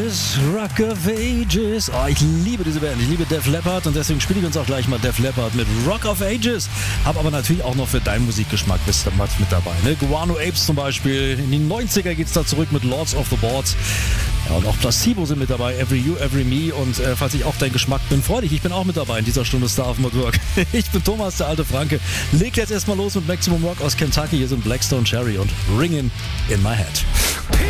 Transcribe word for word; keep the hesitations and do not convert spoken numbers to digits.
Ages, Rock of Ages. Oh, ich liebe diese Band, ich liebe Def Leppard und deswegen spiele ich uns auch gleich mal Def Leppard mit Rock of Ages. Hab aber natürlich auch noch für deinen Musikgeschmack bist du mit dabei. Ne? Guano Apes zum Beispiel. In die neunziger geht's da zurück mit Lords of the Boards. Ja, und auch Placebo sind mit dabei, Every You, Every Me. Und äh, falls ich auch dein Geschmack bin, freu dich, ich bin auch mit dabei in dieser Stunde Star of Network. Ich bin Thomas, der alte Franke. Leg jetzt erstmal los mit Maximum Rock aus Kentucky. Hier sind Blackstone Cherry und Ringin' in My Head.